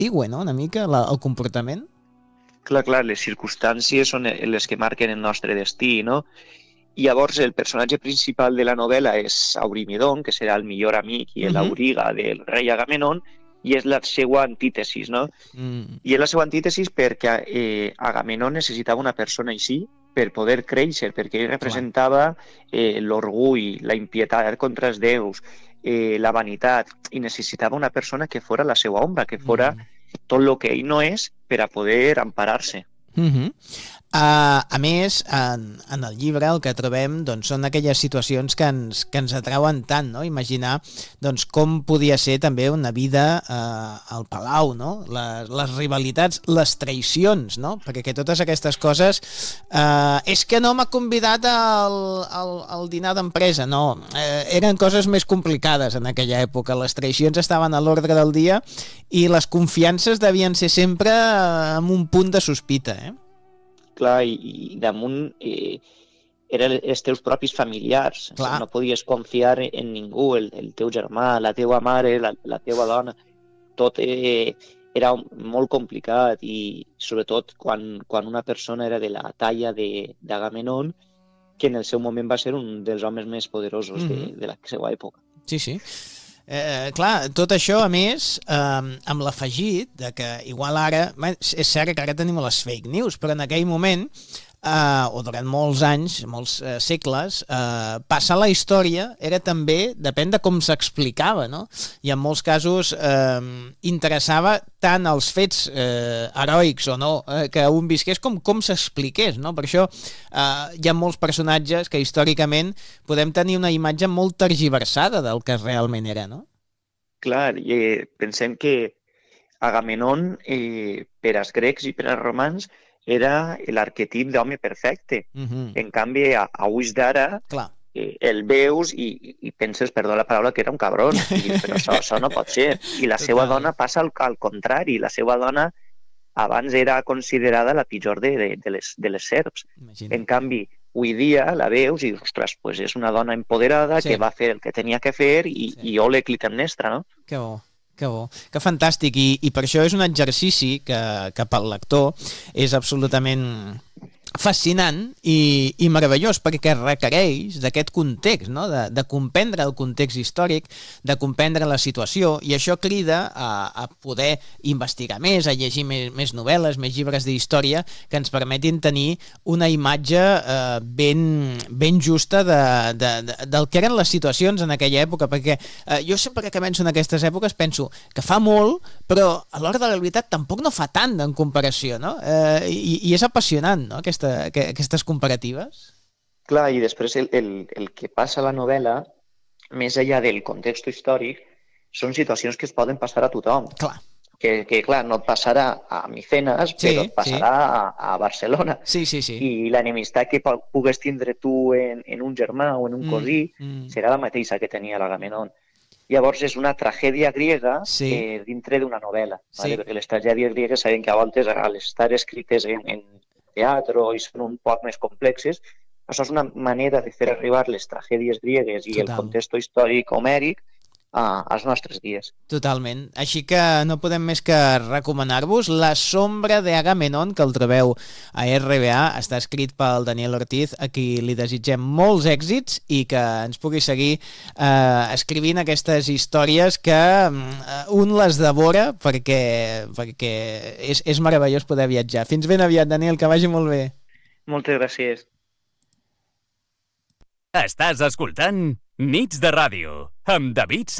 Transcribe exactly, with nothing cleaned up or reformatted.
ambigu, no?, una mica, la, el comportament. Clar, clar, les circumstàncies són les que marquen el nostre destí, no? I llavors el personatge principal de la novel·la és Aurimedon, que serà el millor amic i Mhm. l'auriga del rei Agamenon, i és la seva antítesis, no? Mm. I és la seva antítesis perquè eh, Agamenon necessitava una persona així per poder créixer, perquè ell representava eh, l'orgull, la impietat contra els déus, eh, la vanitat, i necessitava una persona que fora la seva ombra, que fora Mm. tot el que ell no és per a poder emparar-se. Mm-hmm. Uh, a més, en, en el llibre el que trobem doncs, són aquelles situacions que ens, que ens atrauen tant, no? Imaginar doncs, com podia ser també una vida uh, al palau, no? Les, les rivalitats, les traïcions, no? Perquè que totes aquestes coses uh, és que no m'ha convidat al, al, al dinar d'empresa, no, uh, eren coses més complicades en aquella època, les traïcions estaven a l'ordre del dia i les confiances devien ser sempre uh, amb un punt de sospita, eh? Clar, i, i damunt eh, eren els teus propis familiars. Clar. No podies confiar en ningú, el, el teu germà, la teua mare, la, la teua dona. Tot eh, era molt complicat i sobretot quan, quan una persona era de la talla d'Agamenon, que en el seu moment va ser un dels homes més poderosos Mm-hmm. de, de la seva època. Sí, sí. Eh, clar, tot això, a més, eh, amb l'afegit de que igual ara, bé, és cert que ara tenim les fake news, però en aquell moment, eh, o durant molts anys, molts eh, segles, eh, passar la història era també, depèn de com s'explicava, no? I en molts casos eh, interessava tant els fets eh, heroics o no, eh, que un visqués com com s'expliqués, no? Per això eh, hi ha molts personatges que històricament podem tenir una imatge molt tergiversada del que realment era, no? Clar, i eh, pensem que Agamenon, eh, per als grecs i per als romans, era l'arquetip d'home perfecte. Mm-hmm. En canvi, a, a ulls d'ara, Clar. eh, el veus i, i penses, perdó la paraula, que era un cabron. I dius, però això, això no pot ser. I la seva Total. dona passa al, al contrari. La seva dona abans era considerada la pitjor de, de, de, les, de les serps. Imagina. En canvi, avui dia la veus i dius, ostres, pues és una dona empoderada Sí. que va fer el que tenia que fer i, Sí. i ole Clitemnestra, no? Que bo, que bo, que fantàstic, i, i per això és un exercici que, que pel lector és absolutament fascinant i, i meravellós, perquè requereix d'aquest context, no? de, de comprendre el context històric, de comprendre la situació, i això crida a, a poder investigar més, a llegir més, més novel·les, més llibres d'història que ens permetin tenir una imatge eh, ben, ben justa de, de, de, del que eren les situacions en aquella època, perquè eh, jo sempre que penso en aquestes èpoques penso que fa molt, però a l'hora de la veritat tampoc no fa tant en comparació, no? Eh, i, i és apassionant, no?, aquesta que, aquestes comparatives. Clar, i després el, el, el que passa a la novel·la, més enllà del context històric, són situacions que es poden passar a tothom. Clar. Que, que clar, no et passarà a Micenes, Sí, però et passarà sí. a, a Barcelona. Sí, sí, sí. I l'enemistat que pugues tindre tu en, en un germà o en un Mm, cosí mm. serà la mateixa que tenia l'Agamenon. Llavors és una tragèdia griega Sí. eh, dintre d'una novel·la, Sí. ¿vale? Perquè les tragèdies griegues sabem que a voltes, al estar escrites en, en teatre i són un poc més complexes, això és una manera de fer arribar les tragèdies griegues i Total. el context històric homèric a, als nostres dies. Totalment. Així que no podem més que recomanar-vos La sombra de Agamenon, que el trobeu a R B A, està escrit pel Daniel Ortiz, a qui li desitgem molts èxits i que ens pugui seguir eh, escrivint aquestes històries que eh, un les devora perquè, perquè és, és meravellós poder viatjar. Fins ben aviat, Daniel, que vagi molt bé. Moltes gràcies. Estàs escoltant Nits de Ràdio amb David